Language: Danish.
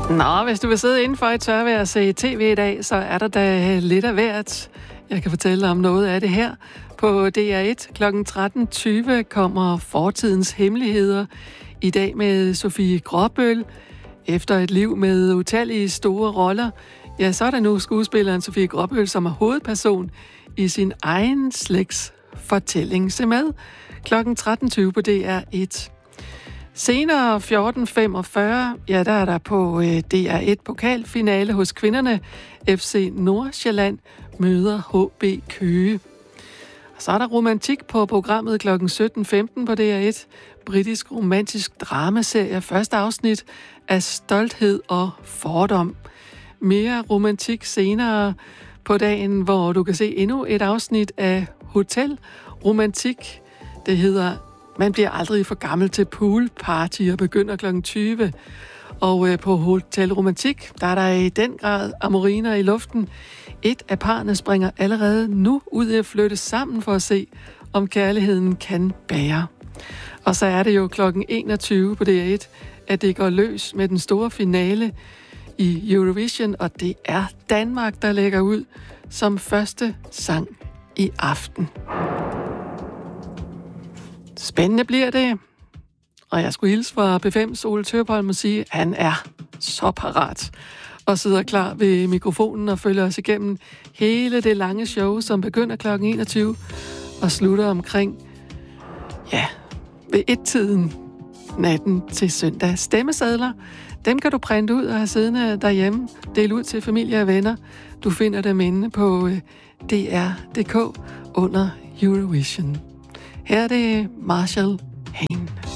Nå, hvis du vil sidde indenfor i tørvejr og se tv i dag, så er der da lidt af hvert. Jeg kan fortælle om noget af det her. På DR1 kl. 13.20 kommer Fortidens Hemmeligheder. I dag med Sofie Gråbøl. Efter et liv med utallige store roller, ja, så er der nu skuespilleren Sofie Gråbøl, som er hovedperson i sin egen slægts fortælling. Se med kl. 13.20 på DR1. Senere 14.45, ja, der er der på DR1 pokalfinale hos kvinderne. FC Nordsjælland møder HB Køge. Og så er der romantik på programmet kl. 17.15 på DR1. Britisk romantisk dramaserie, første afsnit af Stolthed og Fordom. Mere romantik senere på dagen, hvor du kan se endnu et afsnit af Hotel Romantik. Det hedder Man bliver aldrig for gammel til poolparty og begynder kl. 20. Og på Hotel Romantik, der er der i den grad amoriner i luften. Et af parerne springer allerede nu ud i at flytte sammen for at se, om kærligheden kan bære. Og så er det jo kl. 21 på DR1, at det går løs med den store finale i Eurovision, og det er Danmark, der lægger ud som første sang i aften. Spændende bliver det. Og jeg skulle hilse fra P5's Ole Tøberholm og sige, at han er så parat og sidder klar ved mikrofonen og følger os igennem hele det lange show, som begynder kl. 21 og slutter omkring, ja, ved 1-tiden natten til søndag. Stemmesedler, dem kan du printe ud og have siddende derhjemme. Del ud til familie og venner. Du finder dem inde på dr.dk under Eurovision. Her er det Marshall Hayne.